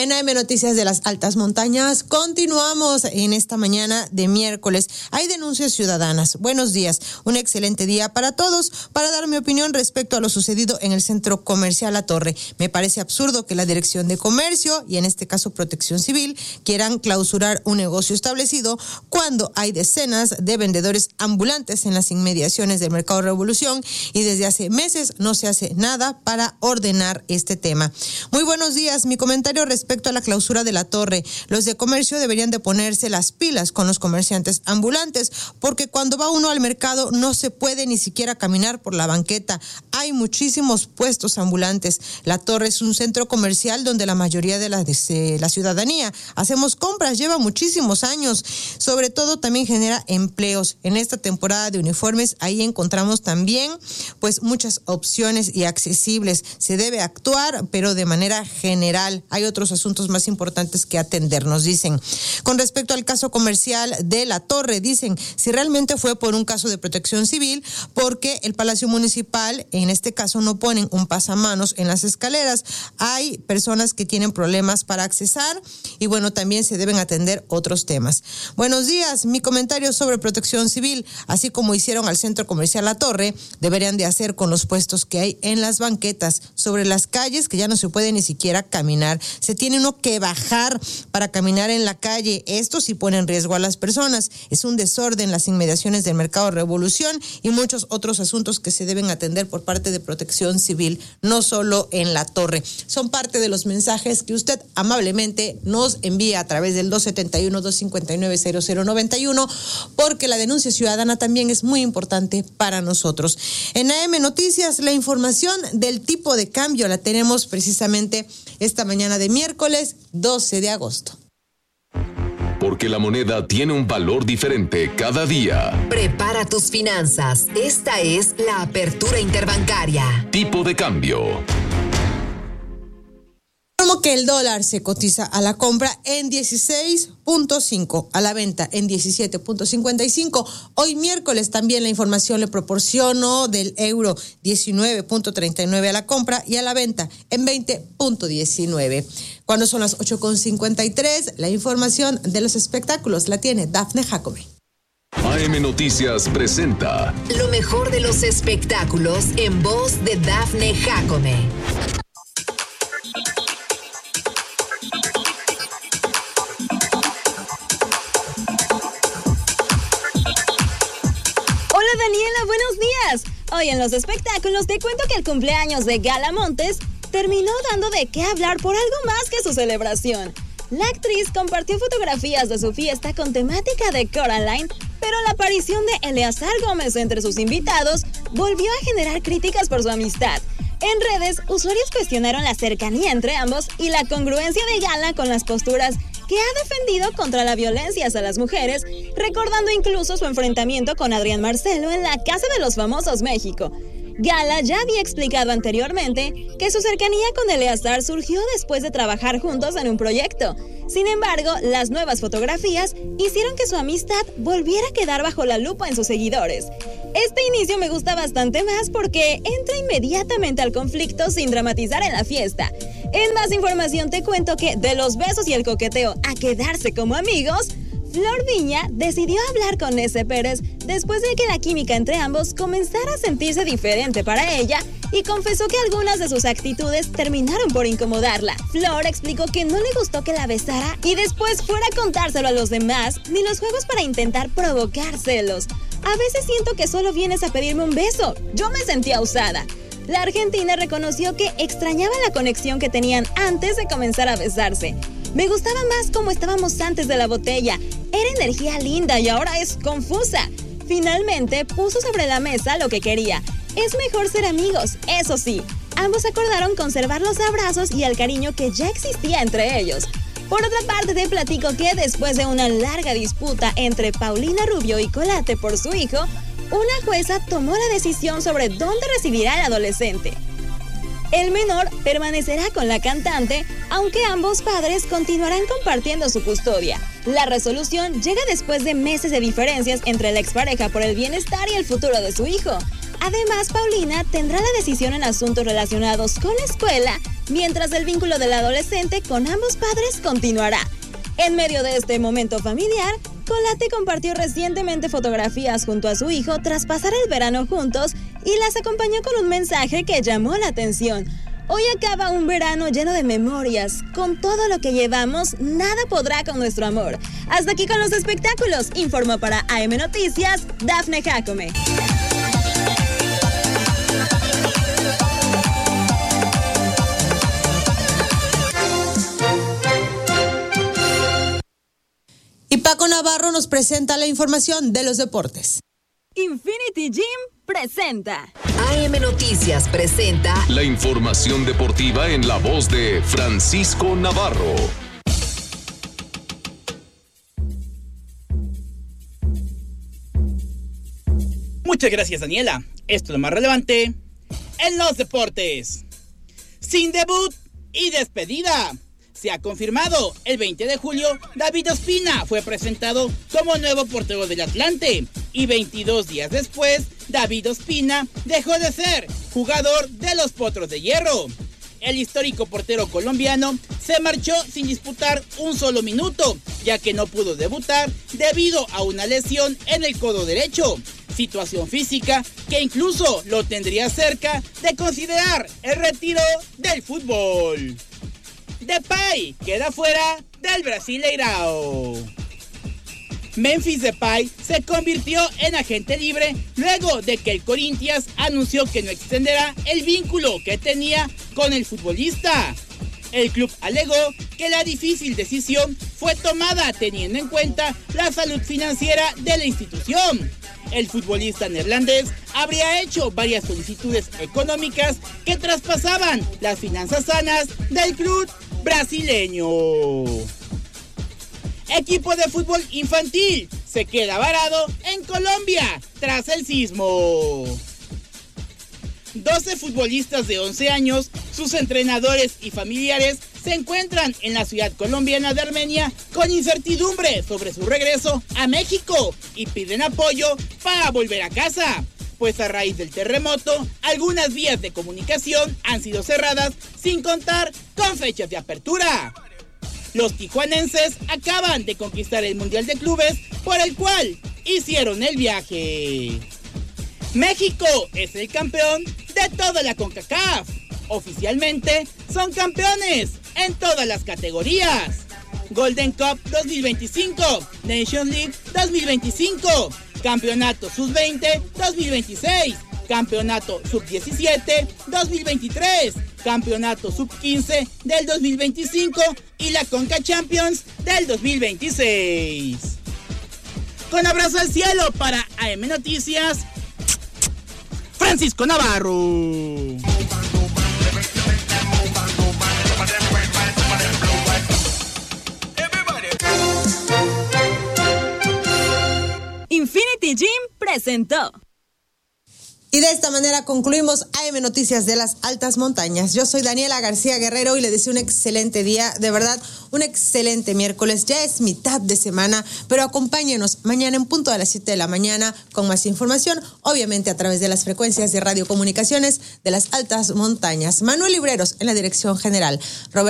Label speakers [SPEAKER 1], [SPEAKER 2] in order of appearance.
[SPEAKER 1] En AM Noticias de las Altas Montañas, continuamos en esta mañana de miércoles. Hay denuncias ciudadanas. Buenos días. Un excelente día para todos. Para dar mi opinión respecto a lo sucedido en el centro comercial La Torre. Me parece absurdo que la Dirección de Comercio, y en este caso Protección Civil, quieran clausurar un negocio establecido cuando hay decenas de vendedores ambulantes en las inmediaciones del Mercado Revolución y desde hace meses no se hace nada para ordenar este tema. Muy buenos días. Mi comentario respecto a la clausura de La Torre. Los de comercio deberían de ponerse las pilas con los comerciantes ambulantes, porque cuando va uno al mercado no se puede ni siquiera caminar por la banqueta. Hay muchísimos puestos ambulantes. La Torre es un centro comercial donde la mayoría de la ciudadanía hacemos compras, lleva muchísimos años. Sobre todo también genera empleos. En esta temporada de uniformes ahí encontramos también pues muchas opciones y accesibles. Se debe actuar, pero de manera general. Hay otros asuntos más importantes que atender, nos dicen. Con respecto al caso comercial de La Torre, dicen, si realmente fue por un caso de Protección Civil, porque el Palacio Municipal, en este caso, no ponen un pasamanos en las escaleras. Hay personas que tienen problemas para accesar y bueno, también se deben atender otros temas. Buenos días, mi comentario sobre Protección Civil, así como hicieron al centro comercial La Torre, deberían de hacer con los puestos que hay en las banquetas, sobre las calles que ya no se puede ni siquiera caminar. Se tiene uno que bajar para caminar en la calle. Esto sí pone en riesgo a las personas. Es un desorden las inmediaciones del Mercado Revolución y muchos otros asuntos que se deben atender por parte de Protección Civil, no solo en La Torre. Son parte de los mensajes que usted amablemente nos envía a través del 271-259-0091, porque la denuncia ciudadana también es muy importante para nosotros. En AM Noticias, la información del tipo de cambio la tenemos precisamente esta mañana de miércoles 12 de agosto.
[SPEAKER 2] Porque la moneda tiene un valor diferente cada día.
[SPEAKER 3] Prepara tus finanzas. Esta es la apertura interbancaria.
[SPEAKER 2] Tipo de cambio.
[SPEAKER 1] Como que el dólar se cotiza a la compra en 16.5, a la venta en 17.55. Hoy miércoles también la información le proporciono del euro, 19.39 a la compra y a la venta en 20.19. Cuando son las 8.53, la información de los espectáculos la tiene Dafne Jacome.
[SPEAKER 2] AM Noticias presenta
[SPEAKER 3] lo mejor de los espectáculos en voz de Dafne Jacome.
[SPEAKER 4] Hola Daniela, buenos días. Hoy en los espectáculos te cuento que el cumpleaños de Gala Montes terminó dando de qué hablar por algo más que su celebración. La actriz compartió fotografías de su fiesta con temática de Coraline, pero la aparición de Eleazar Gómez entre sus invitados volvió a generar críticas por su amistad. En redes, usuarios cuestionaron la cercanía entre ambos y la congruencia de Gala con las posturas que ha defendido contra la violencia hacia las mujeres, recordando incluso su enfrentamiento con Adrián Marcelo en la Casa de los Famosos México. Gala ya había explicado anteriormente que su cercanía con Eleazar surgió después de trabajar juntos en un proyecto. Sin embargo, las nuevas fotografías hicieron que su amistad volviera a quedar bajo la lupa en sus seguidores. Este inicio me gusta bastante más porque entra inmediatamente al conflicto sin dramatizar en la fiesta. En más información te cuento que de los besos y el coqueteo a quedarse como amigos, Flor Viña decidió hablar con Nese Pérez después de que la química entre ambos comenzara a sentirse diferente para ella y confesó que algunas de sus actitudes terminaron por incomodarla. Flor explicó que no le gustó que la besara y después fuera a contárselo a los demás, ni los juegos para intentar provocar celos. A veces siento que solo vienes a pedirme un beso. Yo me sentía usada. La argentina reconoció que extrañaba la conexión que tenían antes de comenzar a besarse. Me gustaba más como estábamos antes de la botella. Era energía linda y ahora es confusa. Finalmente puso sobre la mesa lo que quería. Es mejor ser amigos, eso sí. Ambos acordaron conservar los abrazos y el cariño que ya existía entre ellos. Por otra parte, te platico que después de una larga disputa entre Paulina Rubio y Colate por su hijo, una jueza tomó la decisión sobre dónde recibirá al adolescente. El menor permanecerá con la cantante, aunque ambos padres continuarán compartiendo su custodia. La resolución llega después de meses de diferencias entre la expareja por el bienestar y el futuro de su hijo. Además, Paulina tendrá la decisión en asuntos relacionados con la escuela mientras el vínculo del adolescente con ambos padres continuará. En medio de este momento familiar, Colate compartió recientemente fotografías junto a su hijo tras pasar el verano juntos y las acompañó con un mensaje que llamó la atención. Hoy acaba un verano lleno de memorias. Con todo lo que llevamos, nada podrá con nuestro amor. Hasta aquí con los espectáculos. Informó para AM Noticias, Dafne Jacome.
[SPEAKER 1] Y Paco Navarro nos presenta la información de los deportes.
[SPEAKER 4] Infinity Gym presenta.
[SPEAKER 3] AM Noticias presenta
[SPEAKER 2] la información deportiva en la voz de Francisco Navarro.
[SPEAKER 5] Muchas gracias, Daniela. Esto es lo más relevante en los deportes. Sin debut y despedida. Se ha confirmado, el 20 de julio, David Ospina fue presentado como nuevo portero del Atlante. Y 22 días después, David Ospina dejó de ser jugador de los Potros de Hierro. El histórico portero colombiano se marchó sin disputar un solo minuto, ya que no pudo debutar debido a una lesión en el codo derecho. Situación física que incluso lo tendría cerca de considerar el retiro del fútbol. Depay queda fuera del Brasileirao. Memphis Depay se convirtió en agente libre luego de que el Corinthians anunció que no extenderá el vínculo que tenía con el futbolista. El club alegó que la difícil decisión fue tomada teniendo en cuenta la salud financiera de la institución. El futbolista neerlandés habría hecho varias solicitudes económicas que traspasaban las finanzas sanas del club brasileño. Equipo de fútbol infantil se queda varado en Colombia tras el sismo. 12 futbolistas de 11 años, sus entrenadores y familiares se encuentran en la ciudad colombiana de Armenia con incertidumbre sobre su regreso a México y piden apoyo para volver a casa. Pues a raíz del terremoto, algunas vías de comunicación han sido cerradas sin contar con fechas de apertura. Los tijuanenses acaban de conquistar el Mundial de Clubes por el cual hicieron el viaje. México es el campeón de toda la CONCACAF. Oficialmente son campeones en todas las categorías. Golden Cup 2025, Nations League 2025, Campeonato Sub-20 2026, Campeonato Sub-17 2023, Campeonato Sub-15 del 2025 y la Conca Champions del 2026. Con abrazo al cielo para AM Noticias, Francisco Navarro.
[SPEAKER 4] Infinity Gym presentó.
[SPEAKER 1] Y de esta manera concluimos AM Noticias de las Altas Montañas. Yo soy Daniela García Guerrero y le deseo un excelente día, de verdad, un excelente miércoles. Ya es mitad de semana, pero acompáñenos mañana en punto a las 7 de la mañana con más información, obviamente a través de las frecuencias de radiocomunicaciones de las Altas Montañas. Manuel Libreros en la dirección general.